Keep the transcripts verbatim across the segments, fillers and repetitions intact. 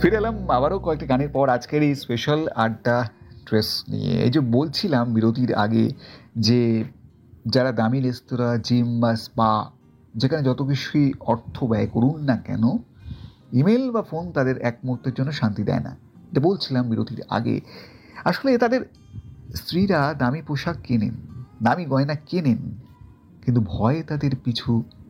ফিরে এলাম আবারও কয়েকটি গানের পর আজকের এই স্পেশাল আড্ডা ড্রেস নিয়ে। এই যে বলছিলাম বিরতির আগে যে যারা দামি রেস্তোরাঁ, জিম বা স্পা, যেখানে যত কিছুই অর্থ ব্যয় করুন না কেন, ইমেল বা ফোন তাদের এক মুহূর্তের জন্য শান্তি দেয় না। এটা বলছিলাম বিরতির আগে। আসলে তাদের স্ত্রীরা দামি পোশাক কেনেন, দামি গয়না কেনেন, কিন্তু ভয়ে তাদের পিছু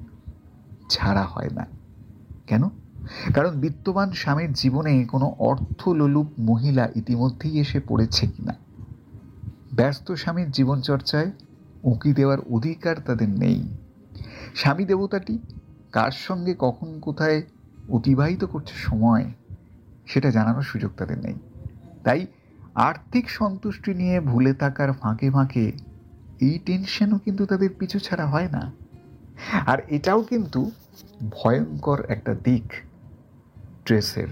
ছাড়া হয় না। কেন? কারণ বিত্তবান স্বামীর জীবনে কোনো অর্থলোলুপ মহিলা ইতিমধ্যেই এসে পড়েছে কিনা। ব্যস্ত স্বামীর জীবনচর্চায় উঁকি দেওয়ার অধিকার তাদের নেই। স্বামী দেবতাটি কার সঙ্গে কখন কোথায় অতিবাহিত করছে সময়, সেটা জানানোর সুযোগ তাদের নেই। তাই আর্থিক সন্তুষ্টি নিয়ে ভুলে থাকার ফাঁকে ফাঁকে এই টেনশনও কিন্তু তাদের পিছু ছাড়া হয় না। আর এটাও কিন্তু ভয়ঙ্কর একটা দিক ড্রেসের।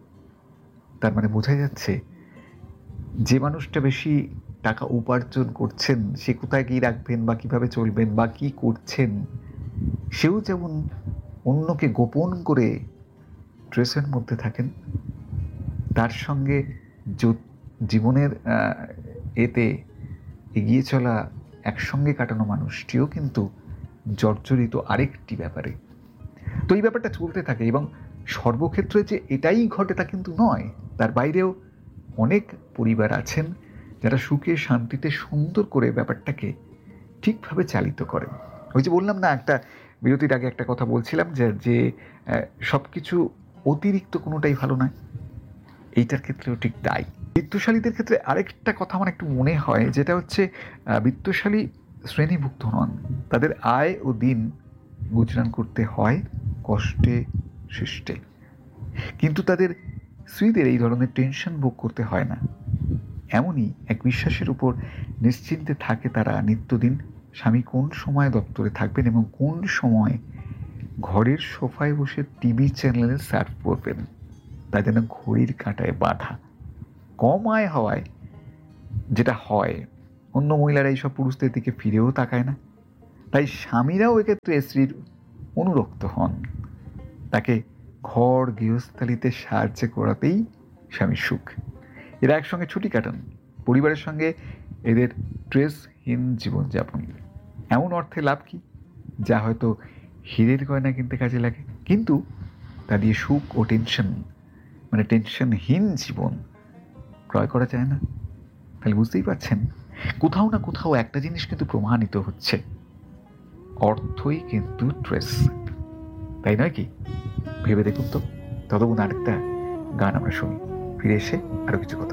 তার মানে বোঝা যাচ্ছে যে মানুষটা বেশি টাকা উপার্জন করছেন সে কোথায় গিয়ে রাখবেন বা কিভাবে চলবেন বা কি করছেন, সেও যেমন অন্যকে গোপন করে ড্রেসের মধ্যে থাকেন, তার সঙ্গে জীবনের এতে এগিয়ে চলা একসঙ্গে কাটানো মানুষটিও কিন্তু জর্জরিত আরেকটি ব্যাপারে। তো এই ব্যাপারটা চলতে থাকে এবং সর্বক্ষেত্রে যে এটাই ঘটে তা কিন্তু নয়। তার বাইরেও অনেক পরিবার আছেন যারা সুখে শান্তিতে সুন্দর করে ব্যাপারটাকে ঠিকভাবে চালিত করেন। ওই যে বললাম না, একটা বিরতির আগে একটা কথা বলছিলাম যে যে সব কিছু অতিরিক্ত কোনোটাই ভালো নয়, এইটার ক্ষেত্রেও ঠিক তাই। বিত্তশালীদের ক্ষেত্রে আরেকটা কথা আমার একটু মনে হয়, যেটা হচ্ছে বিত্তশালী শ্রেণীভুক্ত নন, তাদের আয় ও দিন গুজরান করতে হয় কষ্টে সৃষ্টে, কিন্তু তাদের স্ত্রীদের এই ধরনের টেনশন ভোগ করতে হয় না। এমনই এক বিশ্বাসের উপর নিশ্চিন্তে থাকে তারা নিত্যদিন স্বামী কোন সময় দপ্তরে থাকবেন এবং কোন সময় ঘরের সোফায় বসে টিভি চ্যানেলে সার্ভ করবেন, তা যেন ঘড়ির কাঁটায় বাঁধা। কম আয় হওয়ায় যেটা হয়, অন্য মহিলারা এইসব পুরুষদের দিকে ফিরেও তাকায় না। তাই স্বামীরাও এক্ষেত্রে স্ত্রীর অনুরক্ত হন, তাকে ঘর গৃহস্থালিতে সাহায্য করাতেই স্বামীর সুখ। এরা একসঙ্গে ছুটি কাটান, পরিবারের সঙ্গে এদের স্ট্রেসহীন জীবনযাপন। এমন অর্থে লাভ কি যা হয়তো হীরের গয়না কিনতে কাজে লাগে, কিন্তু তা দিয়ে সুখ ও টেনশন মানে টেনশনহীন জীবন ক্রয় করা যায় না। তাহলে বুঝতেই পারছেন, কোথাও না কোথাও একটা জিনিস কিন্তু প্রমাণিত হচ্ছে, অর্থই কিন্তু স্ট্রেস, তাই নয় কি? ভেবে দেখুন তো। ততক্ষণ আরেকটা গান আমরা শুনি, ফিরে এসে আরো কিছু কথা।